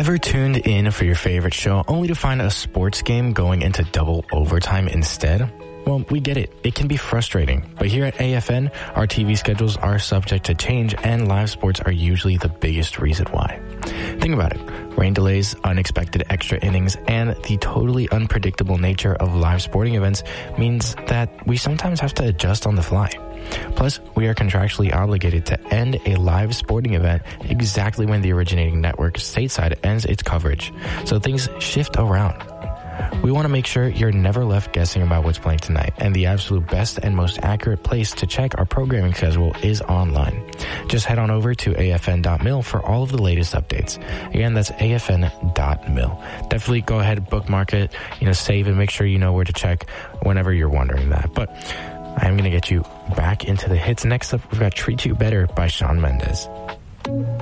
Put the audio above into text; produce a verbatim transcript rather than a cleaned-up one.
Ever tuned in for your favorite show only to find a sports game going into double overtime instead? Well, we get it. It can be frustrating. But here at A F N, our T V schedules are subject to change, and live sports are usually the biggest reason why. Think about it. Rain delays, unexpected extra innings, and the totally unpredictable nature of live sporting events means that we sometimes have to adjust on the fly. Plus, we are contractually obligated to end a live sporting event exactly when the originating network stateside ends its coverage. So things shift around. We want to make sure you're never left guessing about what's playing tonight, and the absolute best and most accurate place to check our programming schedule is online. Just head on over to A F N dot mil for all of the latest updates. Again, that's A F N dot mil. Definitely go ahead, bookmark it, you know, save and make sure you know where to check whenever you're wondering that. But I'm going to get you back into the hits. Next up, we've got Treat You Better by Shawn Mendes.